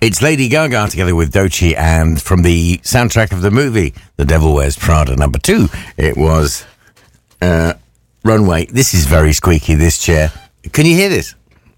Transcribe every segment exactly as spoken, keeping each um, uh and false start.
It's Lady Gaga together with Doechii, and from the soundtrack of the movie The Devil Wears Prada number two, it was uh, Runway. This is very squeaky, this chair. Can you hear this?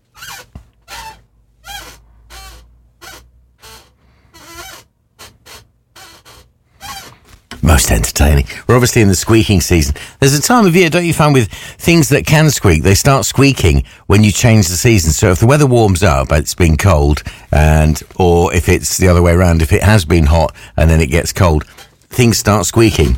Most entertaining. We're obviously in the squeaking season. There's a time of year, don't you find, with things that can squeak, they start squeaking when you change the season. So if the weather warms up, it's been cold, and or if it's the other way around, if it has been hot and then it gets cold, things start squeaking.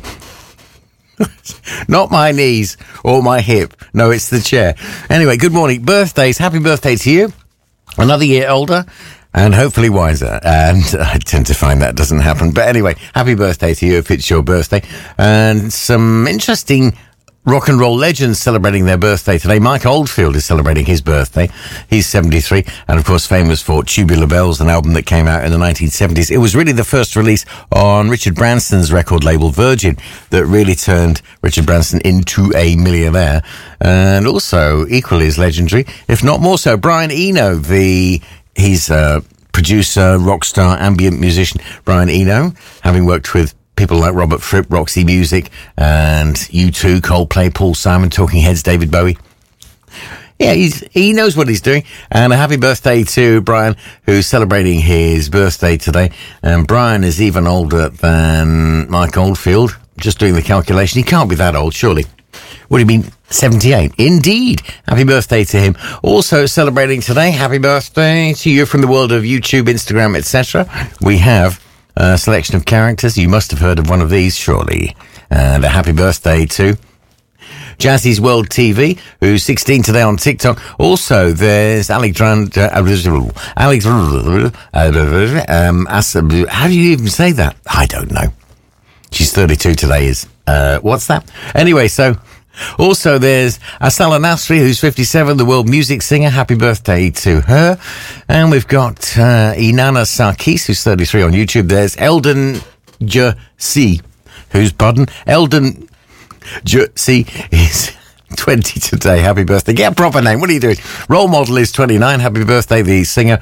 Not my knees or my hip. No, it's the chair. Anyway, good morning. Birthdays. Happy birthday to you. Another year older. And hopefully wiser. And I tend to find that doesn't happen. But anyway, happy birthday to you if it's your birthday. And some interesting rock and roll legends celebrating their birthday today. Mike Oldfield is celebrating his birthday. He's seventy-three. And of course famous for Tubular Bells, an album that came out in the nineteen seventies. It was really the first release on Richard Branson's record label Virgin that really turned Richard Branson into a millionaire. And also equally as legendary, if not more so, Brian Eno, the... He's a producer, rock star, ambient musician, Brian Eno, having worked with people like Robert Fripp, Roxy Music, and U two, Coldplay, Paul Simon, Talking Heads, David Bowie. Yeah, he's, he knows what he's doing. And a happy birthday to Brian, who's celebrating his birthday today. And Brian is even older than Mike Oldfield. Just doing the calculation. He can't be that old, surely. What do you mean, seventy-eight? Indeed. Happy birthday to him. Also celebrating today, happy birthday to you from the world of YouTube, Instagram, et cetera. We have a selection of characters. You must have heard of one of these, surely. And a happy birthday to Jazzy's World T V, who's sixteen today on TikTok. Also, there's Alexandra... Alex... Um, how do you even say that? I don't know. She's thirty-two today, is... Uh, what's that? Anyway, so... Also, there's Asala Nasri, who's fifty-seven, the world music singer. Happy birthday to her. And we've got uh, Inanna Sarkis, who's thirty-three on YouTube. There's Eldon J.C., who's, pardon, Eldon J.C. is twenty today. Happy birthday. Get a proper name. What are you doing? Role Model is twenty-nine. Happy birthday, the singer.